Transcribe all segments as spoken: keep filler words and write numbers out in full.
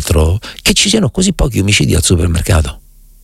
altro che ci siano così pochi omicidi al supermercato.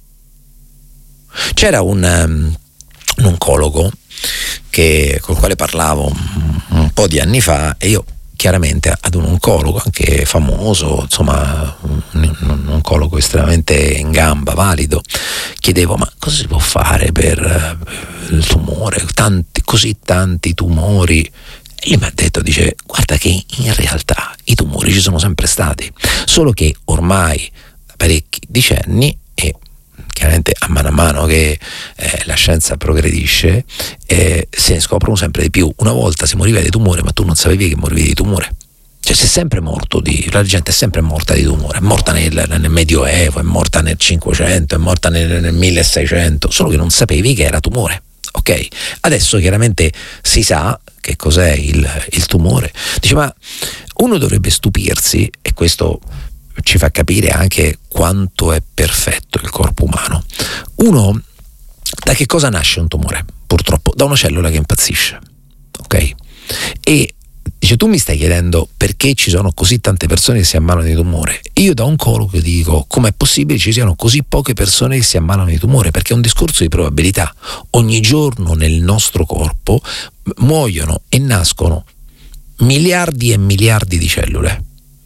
C'era un, um, un oncologo che, con il quale parlavo un, un po' di anni fa, e io chiaramente ad un oncologo anche famoso, insomma un, un oncologo estremamente in gamba, valido, chiedevo: ma cosa si può fare per uh, il tumore, tanti, così tanti tumori? E lui mi ha detto, dice: guarda che in realtà i tumori ci sono sempre stati, solo che ormai da parecchi decenni, e chiaramente a mano a mano che eh, la scienza progredisce, eh, se ne scoprono sempre di più. Una volta si moriva di tumore, ma tu non sapevi che morivi di tumore. Cioè sei sempre morto di, la gente è sempre morta di tumore, è morta nel, nel Medioevo, è morta nel Cinquecento, è morta nel, nel milleseicento, solo che non sapevi che era tumore. Ok, adesso chiaramente si sa che cos'è il, il tumore. Dice, ma uno dovrebbe stupirsi, e questo ci fa capire anche quanto è perfetto il corpo umano. Uno, da che cosa nasce un tumore? Purtroppo da una cellula che impazzisce, ok? E dice, tu mi stai chiedendo perché ci sono così tante persone che si ammalano di tumore. Io da oncologo dico: com'è possibile ci siano così poche persone che si ammalano di tumore? Perché è un discorso di probabilità. Ogni giorno nel nostro corpo muoiono e nascono miliardi e miliardi di cellule.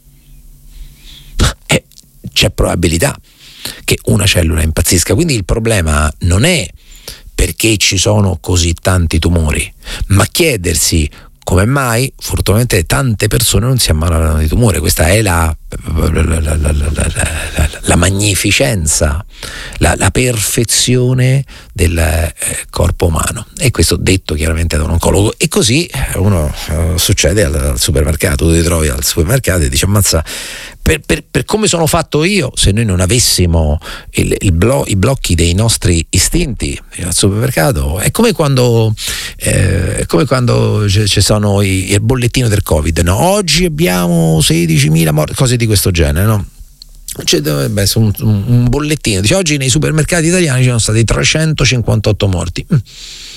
E c'è probabilità che una cellula impazzisca. Quindi il problema non è perché ci sono così tanti tumori, ma chiedersi come mai fortunatamente tante persone non si ammalano di tumore. Questa è la, la, la, la, la, la, la magnificenza, la, la perfezione del eh, corpo umano. E questo detto chiaramente da un oncologo. E così uno uh, succede al, al supermercato, tu ti trovi al supermercato e dici: ammazza, per, per, per come sono fatto io, se noi non avessimo il, il blo- i blocchi dei nostri istinti al supermercato, è come quando eh, è come quando ci sono i, il bollettino del Covid, no? Oggi abbiamo sedicimila morti, cose di questo genere, no? C'è beh, un, un bollettino, dice: oggi nei supermercati italiani ci sono stati trecentocinquantotto morti. Mm.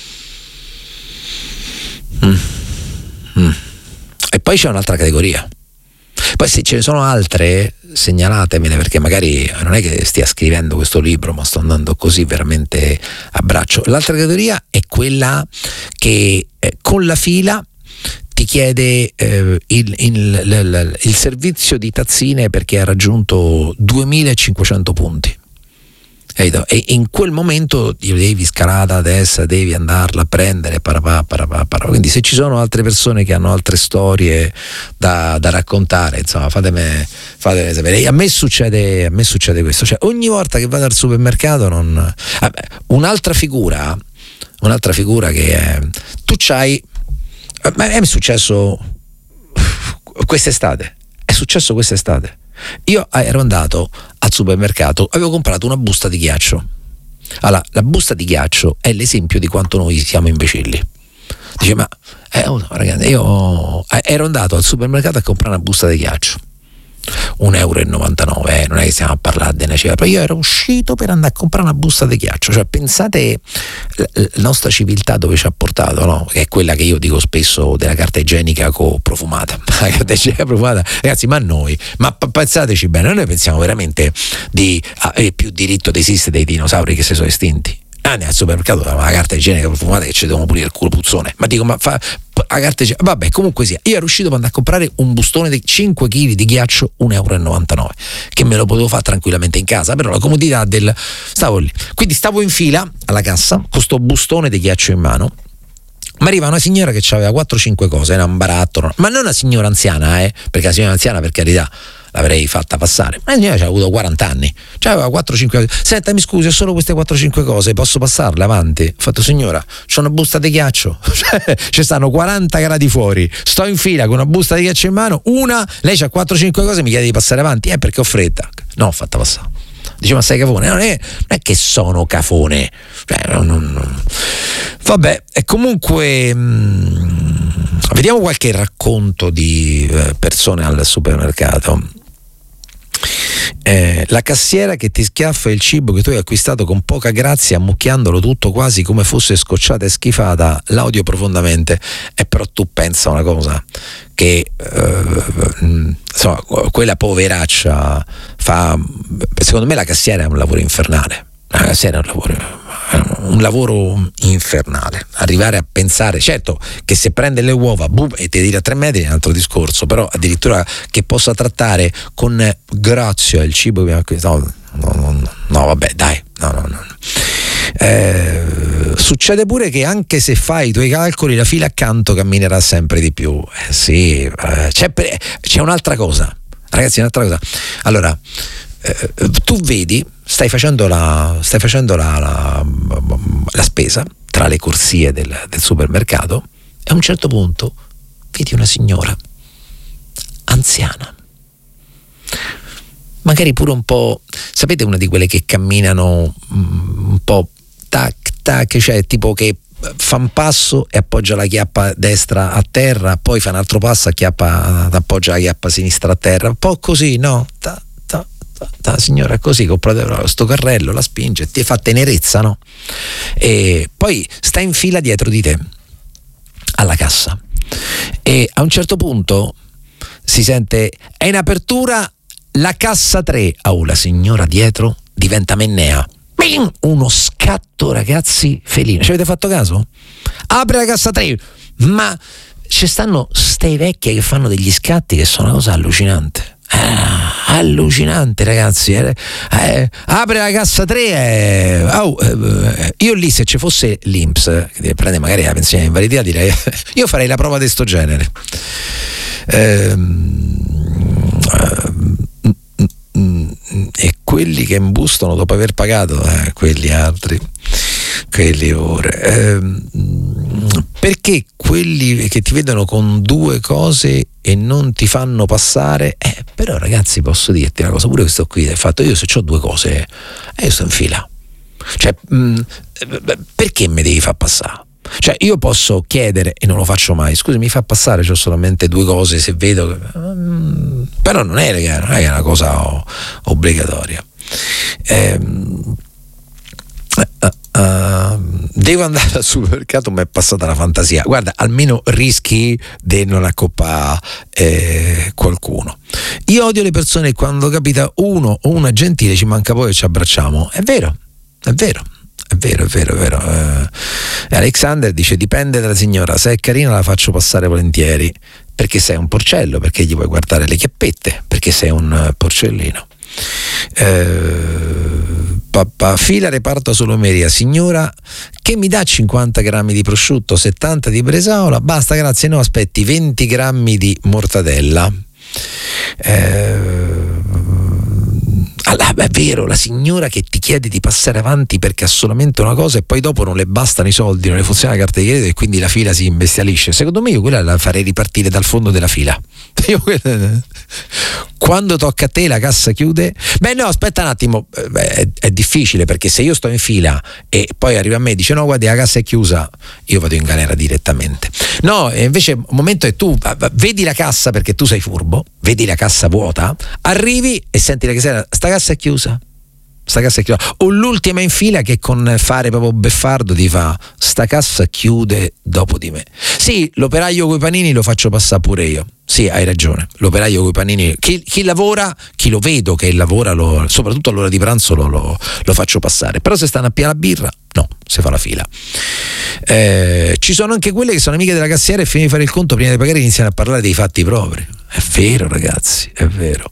Mm. Mm. E poi c'è un'altra categoria. Poi se ce ne sono altre, segnalatemele, perché magari non è che stia scrivendo questo libro, ma sto andando così veramente a braccio. L'altra categoria è quella che eh, con la fila ti chiede eh, il, il, il, il servizio di tazzine perché ha raggiunto duemilacinquecento punti. E in quel momento devi scalare a destra, devi andarla a prendere, parapà, parapà, parapà. Quindi se ci sono altre persone che hanno altre storie da, da raccontare, insomma, fatemi, fatemi sapere. A me succede, a me succede questo, cioè ogni volta che vado al supermercato non... Vabbè, un'altra figura, un'altra figura che è, tu c'hai, ma è successo quest'estate, è successo quest'estate. Io ero andato al supermercato, avevo comprato una busta di ghiaccio. Allora, la busta di ghiaccio è l'esempio di quanto noi siamo imbecilli. Dice, ma eh, oh, ragazzi, io ero andato al supermercato a comprare una busta di ghiaccio, un euro e novantanove, eh, non è che stiamo a parlare di una cifra, però io ero uscito per andare a comprare una busta di ghiaccio. Cioè pensate la nostra civiltà dove ci ha portato, no? Che è quella che io dico spesso della carta igienica co profumata. La carta igienica profumata, ragazzi, ma noi, ma pensateci bene, noi pensiamo veramente di avere più diritto di esistere dei dinosauri che si sono estinti. Andiamo al supermercato con la carta igienica profumata che ci devono pulire il culo puzzone, ma dico, ma fa la carta igienica, vabbè, comunque sia, io ero uscito per andare a comprare un bustone di cinque chili di ghiaccio, un euro e novantanove, che me lo potevo fare tranquillamente in casa, però la comodità del... stavo lì, quindi stavo in fila alla cassa con sto bustone di ghiaccio in mano. Ma arriva una signora che aveva quattro cinque cose, era un baratto, ma non una signora anziana, eh, perché la signora anziana, per carità, l'avrei fatta passare, ma la signora aveva avuto quaranta anni, cioè aveva quattro cinque cose. Senta, mi scusi, ho solo queste quattro cinque cose, posso passarle avanti? Ho fatto, signora, c'ho una busta di ghiaccio, ci stanno quaranta gradi fuori, sto in fila con una busta di ghiaccio in mano, una, lei c'ha quattro cinque cose, mi chiede di passare avanti, eh, perché ho fretta. No, ho fatta passare. Dice, ma sei cafone? Non è, non è che sono cafone, cioè, non, non, non. Vabbè, e comunque mh, vediamo qualche racconto di eh, persone al supermercato. Eh, la cassiera che ti schiaffa il cibo che tu hai acquistato con poca grazia, ammucchiandolo tutto quasi come fosse scocciata e schifata, la odio profondamente. E però tu pensa una cosa, che eh, insomma, quella poveraccia fa, secondo me la cassiera è un lavoro infernale. La cassiera è un lavoro un lavoro infernale. Arrivare a pensare, certo, che se prende le uova boom, e ti tira a tre metri è un altro discorso, però addirittura che possa trattare con grazia il cibo che no, no, no, no vabbè dai no, no, no. Eh, succede pure che anche se fai i tuoi calcoli la fila accanto camminerà sempre di più. Eh sì, eh, c'è, c'è un'altra cosa, ragazzi, un'altra cosa. Allora, eh, tu vedi, stai facendo la stai facendo la, la, la spesa tra le corsie del, del supermercato e a un certo punto vedi una signora anziana, magari pure un po', sapete, una di quelle che camminano un po' tac tac, cioè tipo che fa un passo e appoggia la chiappa destra a terra, poi fa un altro passo, acchiappa, appoggia la chiappa sinistra a terra, un po' così, no? Ta, ta, ta, ta, signora così, compra sto carrello, la spinge, ti fa tenerezza, no? E poi sta in fila dietro di te alla cassa e a un certo punto si sente: è in apertura la cassa tre. Oh, la signora dietro diventa mennea. Uno scatto, ragazzi, felino. Ci avete fatto caso? Apre la cassa tre, ma ci stanno ste vecchie che fanno degli scatti che sono una cosa allucinante. Ah, allucinante, ragazzi. Eh, eh, apre la cassa tre. Eh, oh, eh, io lì, se ci fosse l'I N P S che prende magari la pensione di invalidità, direi io farei la prova di sto genere. Ehm, e quelli che imbustano dopo aver pagato, eh, quelli altri, quelli ore, eh, perché quelli che ti vedono con due cose e non ti fanno passare, eh, però ragazzi, posso dirti una cosa, pure questo qui è fatto, io se ho due cose eh, io sto in fila, cioè mh, perché mi devi far passare? Cioè io posso chiedere, e non lo faccio mai, scusi, mi fa passare, c'ho solamente due cose, se vedo che... Mm, però non è, non è una cosa o, obbligatoria. Ehm, uh, uh, devo andare al supermercato, mi è passata la fantasia, guarda, almeno rischi di non accoppare eh, qualcuno. Io odio le persone quando capita uno o una gentile ci manca poi e ci abbracciamo. È vero, è vero. È vero, è vero, è vero. Eh, Alexander dice: dipende dalla signora, se è carina la faccio passare volentieri, perché sei un porcello, perché gli puoi guardare le chiappette, perché sei un porcellino. Eh, papà, fila reparto solomeria, signora che mi dà cinquanta grammi di prosciutto, settanta di bresaola, basta grazie, no aspetti, venti grammi di mortadella. Eh, allora, è vero, la signora che ti chiede di passare avanti perché ha solamente una cosa e poi dopo non le bastano i soldi, non le funziona la carta di credito e quindi la fila si imbestialisce. Secondo me io quella la farei ripartire dal fondo della fila. Io quella... Quando tocca a te la cassa chiude. Beh no, aspetta un attimo, è, è difficile, perché se io sto in fila e poi arriva a me e dice no guardi la cassa è chiusa, io vado in galera direttamente. No, e invece il momento è tu vedi la cassa, perché tu sei furbo, vedi la cassa vuota, arrivi e senti la cassiera, sta cassa è chiusa, sta cassa è chiusa. O l'ultima in fila che con fare proprio beffardo ti fa: sta cassa chiude dopo di me. Sì, l'operaio coi panini lo faccio passare pure io. Sì, hai ragione, l'operaio coi panini, chi, chi lavora, chi lo vedo che lavora, lo, soprattutto all'ora di pranzo lo, lo, lo faccio passare, però se stanno a piare la birra, no, si fa la fila. Eh, ci sono anche quelle che sono amiche della cassiera e finì di fare il conto prima di pagare iniziano a parlare dei fatti propri. È vero ragazzi, è vero.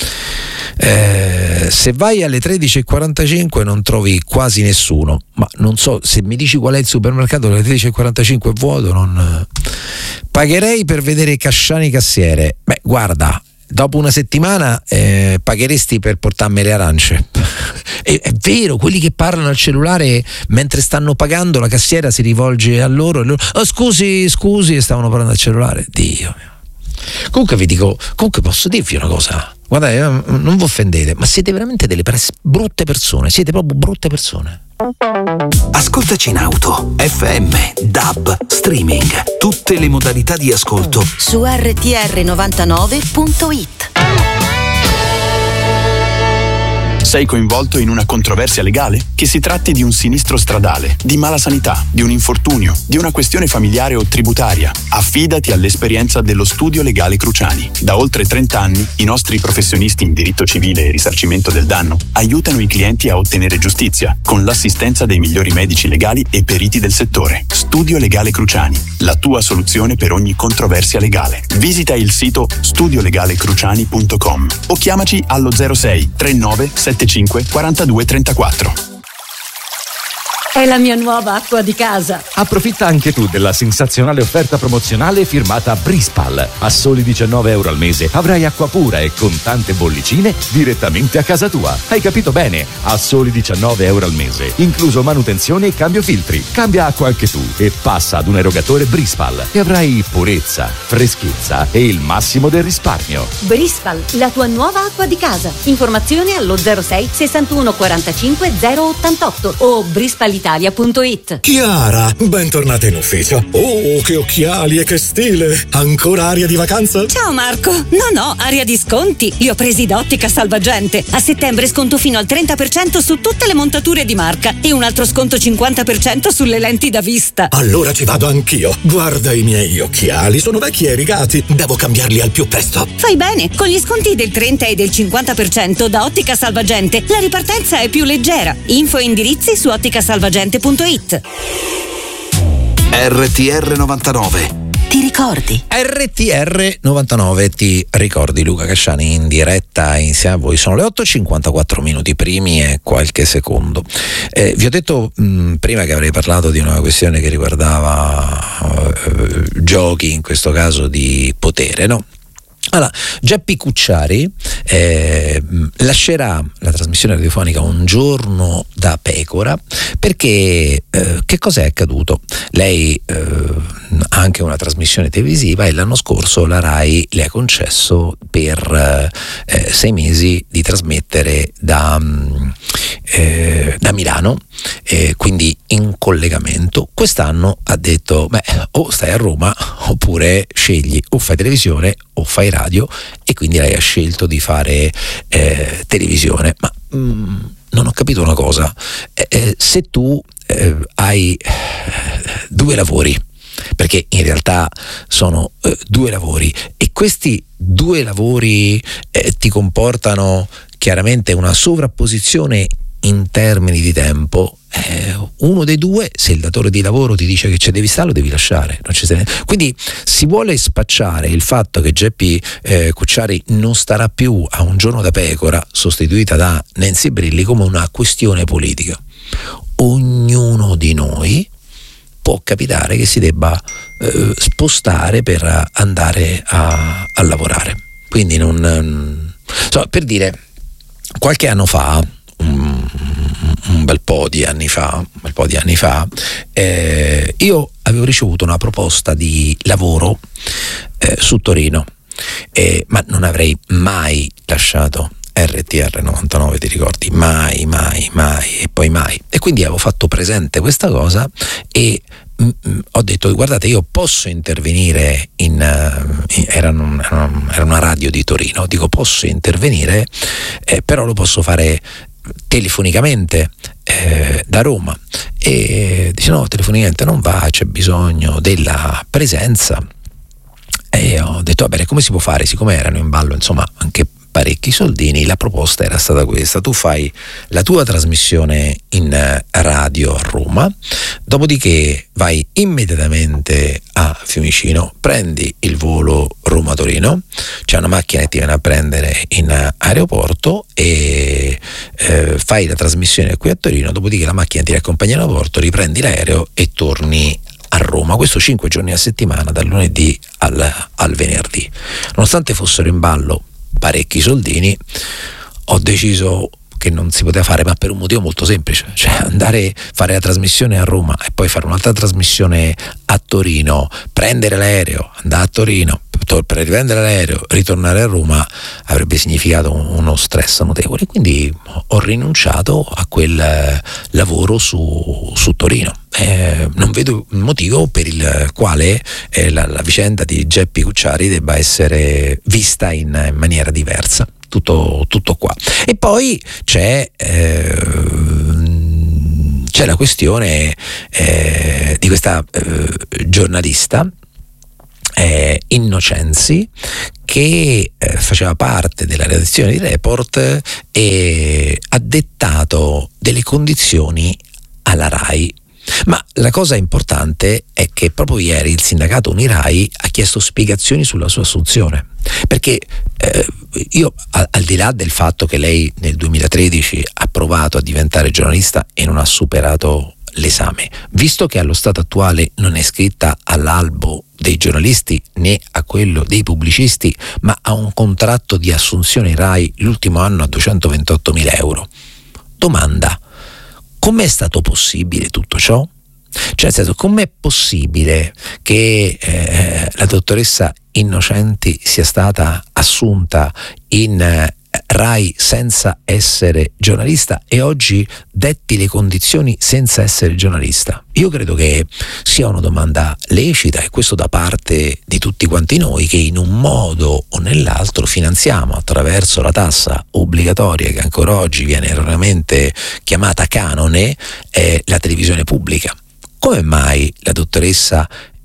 Eh, se vai alle tredici e quarantacinque non trovi quasi nessuno, ma non so, se mi dici qual è il supermercato alle tredici e quarantacinque è vuoto, non pagherei per vedere Casciani cassiere. Beh guarda, dopo una settimana eh, pagheresti per portarmi le arance. è, è vero, quelli che parlano al cellulare mentre stanno pagando, la cassiera si rivolge a loro e loro: oh, scusi scusi, e stavano parlando al cellulare. Dio mio. Comunque vi dico, comunque posso dirvi una cosa, guardate, non vi offendete, ma siete veramente delle pres- brutte persone, siete proprio brutte persone. Ascoltaci in auto, F M, D A B, streaming, tutte le modalità di ascolto su R T R novantanove punto it. Sei coinvolto in una controversia legale? Che si tratti di un sinistro stradale, di mala sanità, di un infortunio, di una questione familiare o tributaria? Affidati all'esperienza dello Studio Legale Cruciani. Da oltre trenta anni i nostri professionisti in diritto civile e risarcimento del danno aiutano i clienti a ottenere giustizia con l'assistenza dei migliori medici legali e periti del settore. Studio Legale Cruciani, la tua soluzione per ogni controversia legale. Visita il sito studio legale cruciani punto com o chiamaci allo zero sei trentanove settantacinque quarantadue trentaquattro. È la mia nuova acqua di casa. Approfitta anche tu della sensazionale offerta promozionale firmata Brispal. A soli diciannove euro al mese avrai acqua pura e con tante bollicine direttamente a casa tua. Hai capito bene? A soli diciannove euro al mese, incluso manutenzione e cambio filtri. Cambia acqua anche tu e passa ad un erogatore Brispal e avrai purezza, freschezza e il massimo del risparmio. Brispal, la tua nuova acqua di casa. Informazioni allo zero sei sessantuno quarantacinque zero ottantotto o brispal italia punto it. Chiara, bentornata in ufficio. Oh, che occhiali e che stile! Ancora aria di vacanza? Ciao Marco. No, no, aria di sconti. Li ho presi da Ottica Salvagente. A settembre sconto fino al trenta per cento su tutte le montature di marca e un altro sconto cinquanta per cento sulle lenti da vista. Allora ci vado anch'io. Guarda i miei occhiali, sono vecchi e rigati. Devo cambiarli al più presto. Fai bene, con gli sconti del trenta e del cinquanta per cento da Ottica Salvagente la ripartenza è più leggera. Info e indirizzi su ottica salvagente punto it. R T R novantanove. Ti ricordi? R T R novantanove, ti ricordi? Luca Casciani in diretta insieme a voi. Sono le otto e cinquantaquattro minuti primi e qualche secondo. Eh, vi ho detto mh, prima che avrei parlato di una questione che riguardava eh, giochi, in questo caso di potere, no? Allora, Geppi Cucciari eh, lascerà la trasmissione radiofonica Un giorno da pecora perché eh, che cosa è accaduto? Lei eh, ha anche una trasmissione televisiva e l'anno scorso la RAI le ha concesso per eh, sei mesi di trasmettere da, eh, da Milano, eh, quindi in collegamento. Quest'anno ha detto, beh, o stai a Roma oppure scegli o fai televisione o fai radio, e quindi lei ha scelto di fare eh, televisione. Ma mm, non ho capito una cosa, eh, eh, se tu eh, hai eh, due lavori, perché in realtà sono eh, due lavori, e questi due lavori eh, ti comportano chiaramente una sovrapposizione in termini di tempo, eh, uno dei due, se il datore di lavoro ti dice che ci devi stare, lo devi lasciare, non ci stai. Quindi si vuole spacciare il fatto che Geppi eh, Cucciari non starà più a Un giorno da pecora, sostituita da Nancy Brilli, come una questione politica. Ognuno di noi può capitare che si debba eh, spostare per andare a, a lavorare. Quindi non so, per dire, qualche anno fa, un, un bel po' di anni fa, un bel po' di anni fa, eh, io avevo ricevuto una proposta di lavoro eh, su Torino, eh, ma non avrei mai lasciato R T R novantanove, ti ricordi? Mai, mai, mai e poi mai. E quindi avevo fatto presente questa cosa e mh, mh, ho detto, guardate, io posso intervenire in, uh, in era, un, era una radio di Torino, dico posso intervenire, eh, però lo posso fare telefonicamente eh, da Roma. E dice no, telefonicamente non va, c'è bisogno della presenza. E ho detto, va bene, come si può fare? Siccome erano in ballo, insomma, anche parecchi soldini, la proposta era stata questa: tu fai la tua trasmissione in radio a Roma, dopodiché vai immediatamente a Fiumicino, prendi il volo Roma-Torino, c'è una macchina che ti viene a prendere in aeroporto e eh, fai la trasmissione qui a Torino, dopodiché la macchina ti riaccompagna all'aeroporto, riprendi l'aereo e torni a Roma. Questo cinque giorni a settimana, dal lunedì al, al venerdì. Nonostante fossero in ballo parecchi soldini, ho deciso che non si poteva fare, ma per un motivo molto semplice, cioè andare a fare la trasmissione a Roma e poi fare un'altra trasmissione a Torino, prendere l'aereo, andare a Torino, per riprendere l'aereo, ritornare a Roma, avrebbe significato uno stress notevole. Quindi ho rinunciato a quel lavoro su, su Torino. Eh, non vedo il motivo per il quale eh, la, la vicenda di Geppi Cucciari debba essere vista in, in maniera diversa. tutto, tutto qua. E poi c'è eh, c'è la questione eh, di questa eh, giornalista eh, Innocenzi, che eh, faceva parte della redazione di Report e ha dettato delle condizioni alla RAI. Ma la cosa importante è che proprio ieri il sindacato Unirai ha chiesto spiegazioni sulla sua assunzione, perché eh, io a, al di là del fatto che lei nel duemilatredici ha provato a diventare giornalista e non ha superato l'esame, visto che allo stato attuale non è iscritta all'albo dei giornalisti né a quello dei pubblicisti, ma ha un contratto di assunzione RAI l'ultimo anno a duecentoventottomila euro. Domanda: com'è stato possibile tutto ciò? Cioè, nel senso, com'è possibile che eh, la dottoressa Innocenti sia stata assunta in eh, RAI senza essere giornalista e oggi detti le condizioni senza essere giornalista? Io credo che sia una domanda lecita, e questo da parte di tutti quanti noi che in un modo o nell'altro finanziamo attraverso la tassa obbligatoria, che ancora oggi viene erroneamente chiamata canone, eh, la televisione pubblica. Come mai la dottoressa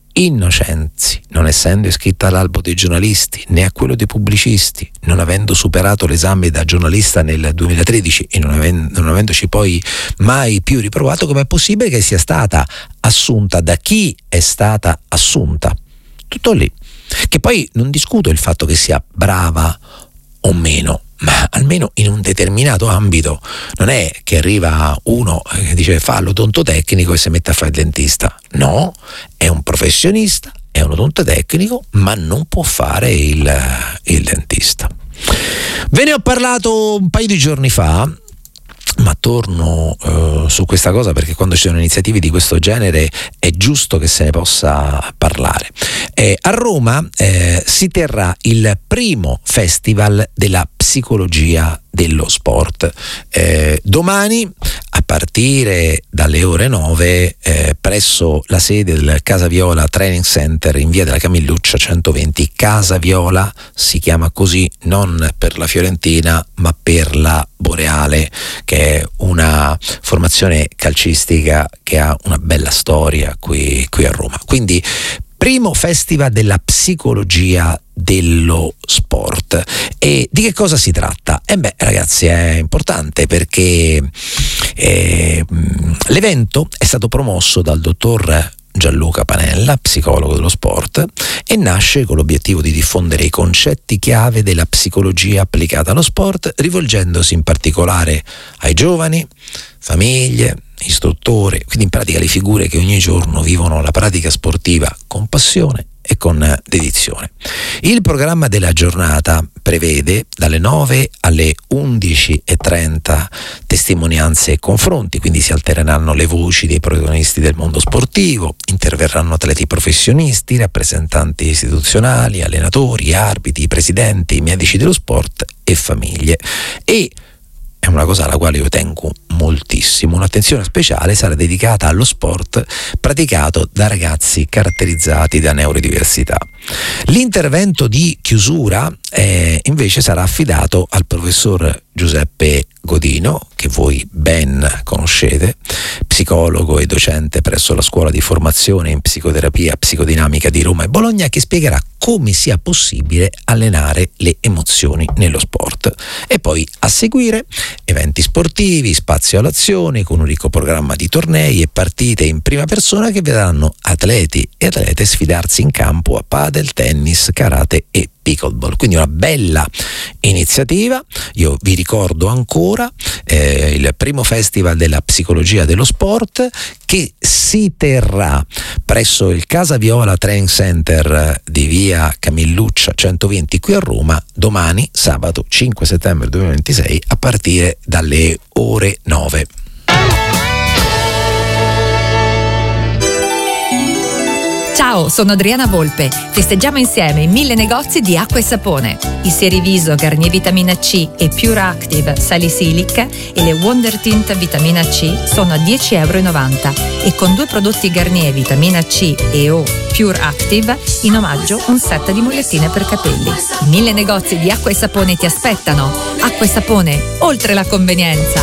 Innocenzi, non essendo iscritta all'albo dei giornalisti né a quello dei pubblicisti, non avendo superato l'esame da giornalista nel duemilatredici e non, avendo, non avendoci poi mai più riprovato, com'è possibile che sia stata assunta? Da chi è stata assunta? Tutto lì. Che poi non discuto il fatto che sia brava o meno, ma almeno in un determinato ambito. Non è che arriva uno che dice fa l'odontotecnico e si mette a fare il dentista. No, è un professionista, è un odontotecnico, ma non può fare il, il dentista. Ve ne ho parlato un paio di giorni fa, ma torno uh, su questa cosa perché quando ci sono iniziative di questo genere è giusto che se ne possa parlare. Eh, a Roma eh, si terrà il primo festival della psicologia dello sport. Eh, domani, a partire dalle ore nove, eh, presso la sede del Casa Viola Training Center in via della Camilluccia centoventi. Casa Viola si chiama così non per la Fiorentina, ma per la Boreale, che è una formazione calcistica che ha una bella storia qui, qui a Roma. Quindi primo festival della psicologia dello sport. E di che cosa si tratta? E eh beh ragazzi, è importante perché eh, l'evento è stato promosso dal dottor Gianluca Panella, psicologo dello sport, e nasce con l'obiettivo di diffondere i concetti chiave della psicologia applicata allo sport, rivolgendosi in particolare ai giovani, famiglie, istruttori, quindi in pratica le figure che ogni giorno vivono la pratica sportiva con passione e con dedizione. Il programma della giornata prevede dalle nove alle undici e trenta testimonianze e confronti, quindi si alterneranno le voci dei protagonisti del mondo sportivo, interverranno atleti professionisti, rappresentanti istituzionali, allenatori, arbitri, presidenti, medici dello sport e famiglie. E è una cosa alla quale io tengo moltissimo, un'attenzione speciale sarà dedicata allo sport praticato da ragazzi caratterizzati da neurodiversità. L'intervento di chiusura eh, invece sarà affidato al professor Giuseppe Godino, che voi ben conoscete, psicologo e docente presso la Scuola di Formazione in Psicoterapia Psicodinamica di Roma e Bologna, che spiegherà come sia possibile allenare le emozioni nello sport. E poi a seguire eventi sportivi, spazio all'azione con un ricco programma di tornei e partite in prima persona che vedranno atleti e atlete sfidarsi in campo a padel, tennis, karate e pickleball. Quindi una bella iniziativa. Io vi ricordo ancora eh, il primo festival della psicologia dello sport, che si terrà presso il Casa Viola Training Center di via Camilluccia centoventi qui a Roma domani sabato cinque settembre duemilaventisei a partire dalle ore nove. Ciao, sono Adriana Volpe. Festeggiamo insieme i mille negozi di acqua e sapone. I Seriviso Garnier Vitamina C e Pure Active Salicylic e le Wonder Tint Vitamina C sono a dieci virgola novanta euro e con due prodotti Garnier Vitamina C e O Pure Active in omaggio un set di mogliettine per capelli. I mille negozi di acqua e sapone ti aspettano. Acqua e sapone, oltre la convenienza.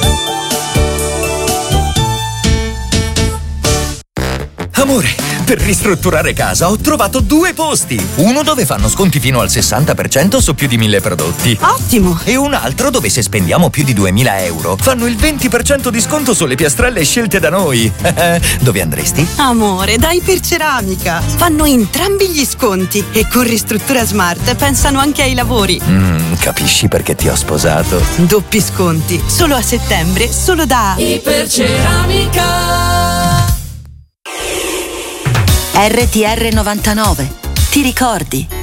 Amore, per ristrutturare casa ho trovato due posti. Uno dove fanno sconti fino al sessanta per cento su più di mille prodotti. Ottimo! E un altro dove se spendiamo più di duemila euro fanno il venti per cento di sconto sulle piastrelle scelte da noi. Dove andresti? Amore, dai per Ceramica. Fanno entrambi gli sconti e con Ristruttura Smart pensano anche ai lavori. Mm, capisci perché ti ho sposato? Doppi sconti, solo a settembre, solo da Iperceramica. R T R novantanove. Ti ricordi?